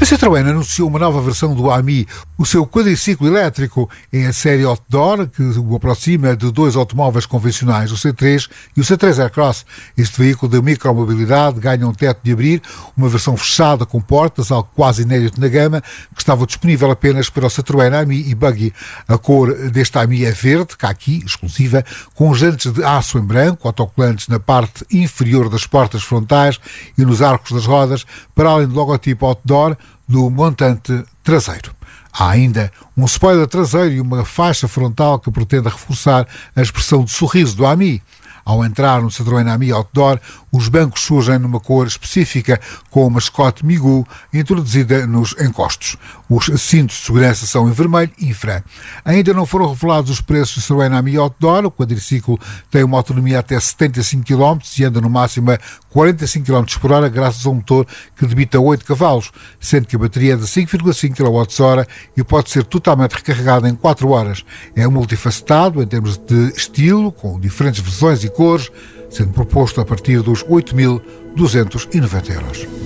Citroën anunciou uma nova versão do Ami, o seu quadriciclo elétrico, em a série Outdoor, que o aproxima de dois automóveis convencionais, o C3 e o C3 Aircross. Este veículo de micromobilidade ganha um teto de abrir, uma versão fechada com portas, algo quase inédito na gama, que estava disponível apenas para o Citroën Ami e Buggy. A cor deste Ami é verde, caqui, exclusiva, com jantes de aço em branco, autocolantes na parte inferior das portas frontais e nos arcos das rodas, para além do logotipo Outdoor do montante traseiro. Há ainda um spoiler traseiro e uma faixa frontal que pretende reforçar a expressão de sorriso do Ami. Ao entrar no Citroën Ami Outdoor, os bancos surgem numa cor específica, com o mascote Migu introduzida nos encostos. Os cintos de segurança são em vermelho e infra. Ainda não foram revelados os preços do Citroën Ami Outdoor. O quadriciclo tem uma autonomia até 75 km e anda no máximo a 45 km por hora, graças a um motor que debita 8 cavalos, sendo que a bateria é de 5,5 kWh e pode ser totalmente recarregada em 4 horas. É multifacetado em termos de estilo, com diferentes versões e cores, sendo proposto a partir dos 8.290 €.